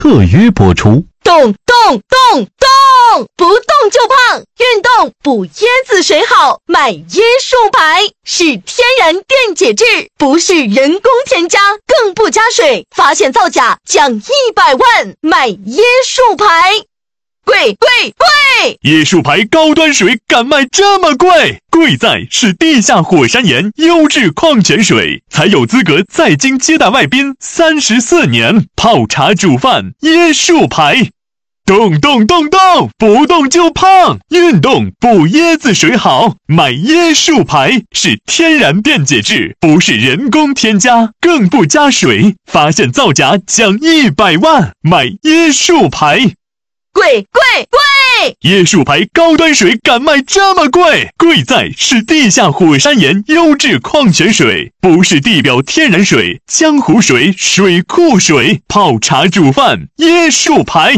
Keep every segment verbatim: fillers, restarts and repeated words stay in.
特约播出。 动动动动，不动就胖，运动补椰子水好，买椰树牌是天然电解质，不是人工添加，更不加水，发现造假奖一百万，买椰树牌。贵贵贵！ 椰树牌高端水敢卖这么贵？贵在是地下火山岩优质矿泉水，才有资格在京接待外宾三十四年，泡茶煮饭椰树牌。动动动动，不动就胖，运动补椰子水好，买椰树牌是天然电解质，不是人工添加，更不加水，发现造假奖一百万，买椰树牌。 贵贵贵！ 椰树牌高端水敢卖这么贵？贵在是地下火山岩优质矿泉水，不是地表天然水、江湖水、水库水，泡茶煮饭椰树牌。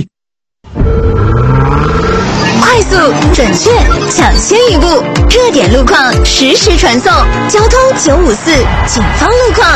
快速、准确、抢先一步，热点路况实时传送。交通九五四，警方路况。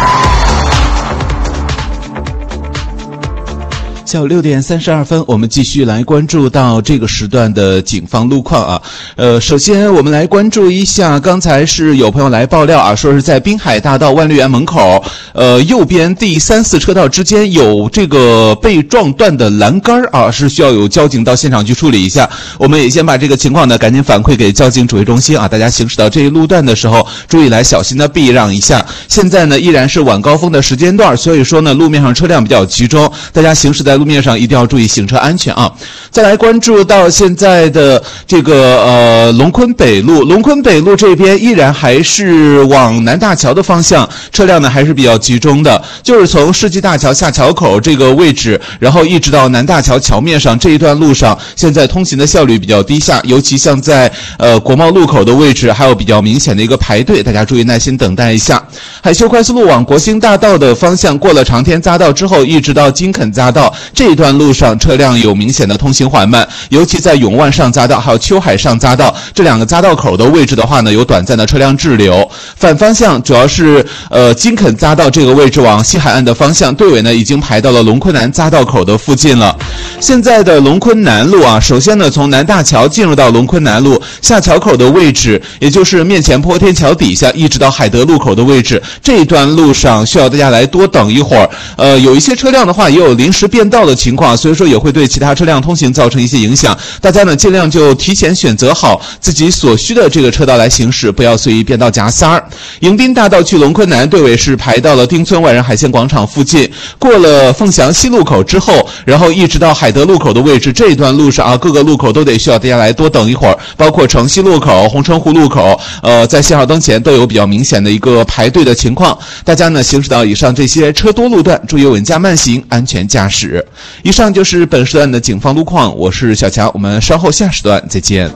下午六点三十二分，我们继续来关注到这个时段的警方路况啊。呃，首先我们来关注一下，刚才是有朋友来爆料啊，说是在滨海大道万绿园门口，呃，右边第三四车道之间有这个被撞断的栏杆啊，是需要有交警到现场去处理一下。我们也先把这个情况呢赶紧反馈给交警指挥中心啊，大家行驶到这一路段的时候，注意来小心的避让一下。现在呢依然是晚高峰的时间段，所以说呢路面上车辆比较集中，大家行驶在路面上一定要注意行车安全啊！再来关注到现在的这个呃龙昆北路，龙昆北路这边依然还是往南大桥的方向，车辆呢还是比较集中的，就是从世纪大桥下桥口这个位置，然后一直到南大桥桥面上这一段路上，现在通行的效率比较低下，尤其像在呃国贸路口的位置，还有比较明显的一个排队，大家注意耐心等待一下。海修快速路往国兴大道的方向，过了长天匝道之后，一直到金垦匝道这一段路上车辆有明显的通行缓慢，尤其在永万上匝道还有秋海上匝道这两个匝道口的位置的话呢，有短暂的车辆滞留。反方向主要是呃金垦匝道这个位置往西海岸的方向，队尾呢已经排到了龙昆南匝道口的附近了。现在的龙昆南路啊，首先呢从南大桥进入到龙昆南路下桥口的位置，也就是面前坡天桥底下一直到海德路口的位置，这一段路上需要大家来多等一会儿。呃有一些车辆的话也有临时变道的情况，所以说也会对其他车辆通行造成一些影响，大家呢尽量就提前选择好自己所需的这个车道来行驶，不要随意变道夹塞儿。迎宾大道去龙昆南队尾是排到了丁村外人海鲜广场附近，过了凤翔西路口之后，然后一直到海德路口的位置，这一段路上啊各个路口都得需要大家来多等一会儿，包括城西路口、红城湖路口，呃在信号灯前都有比较明显的一个排队的情况。大家呢行驶到以上这些车多路段，注意稳驾慢行，安全驾驶。以上就是本时段的警方路况，我是小强，我们稍后下时段再见。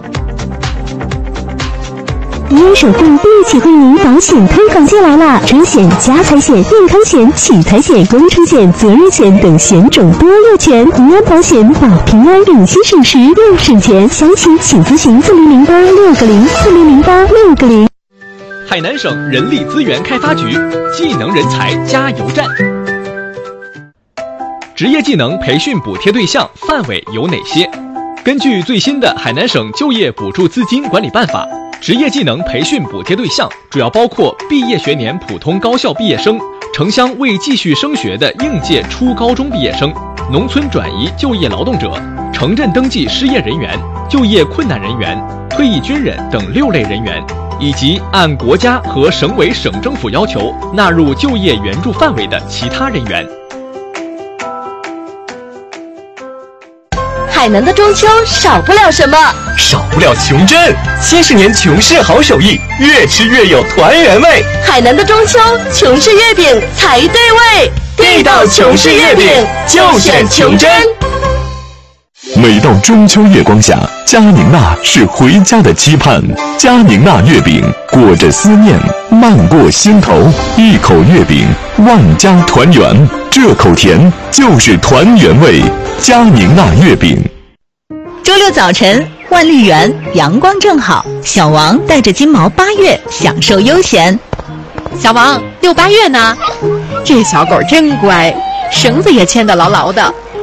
迪恩首富第一起惠民保险推广季来了，车险、家财险、健康险、企财险、工程险、责任险等险种多又全，迪安保险保平安，领先省时又省钱，详情请咨询四零零八六个零四零零八六个零。 海南省人力资源开发局技能人才加油站。职业技能培训补贴对象范围有哪些？根据最新的海南省就业补助资金管理办法，职业技能培训补贴对象主要包括毕业学年普通高校毕业生、城乡未继续升学的应届初高中毕业生、农村转移就业劳动者、城镇登记失业人员、就业困难人员、退役军人等六类人员，以及按国家和省委省政府要求纳入就业援助范围的其他人员。 海南的中秋少不了什么？ 少不了琼珍，七十年琼氏好手艺，越吃越有团圆味。 海南的中秋，琼氏月饼才对味， 地道琼氏月饼就选琼珍。 每到中秋月光下，佳宁娜是回家的期盼。佳宁娜月饼裹着思念，漫过心头，一口月饼，万家团圆。这口甜就是团圆味。佳宁娜月饼。 周六早晨，万绿园阳光正好，小王带着金毛八月享受悠闲。 小王，遛八月呢？这小狗真乖，绳子也牵得牢牢的，